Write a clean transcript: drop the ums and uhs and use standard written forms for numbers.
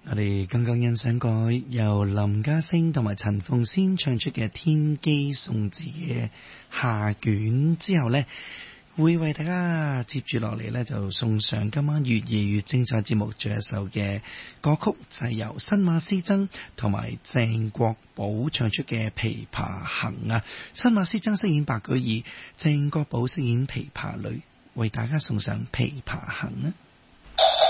我哋剛剛欣賞過由林家聲同埋陳鳳仙唱出嘅《天機送子》嘅下卷之後呢，會為大家接住落嚟呢，就送上今晚越夜越精彩節目最後一首嘅歌曲，就係由新馬師曾同埋鄭國寶唱出嘅《琵琶行》啊！新馬師曾飾演白舉義，鄭國寶飾演琵琶女，為大家送上《琵琶行》啊！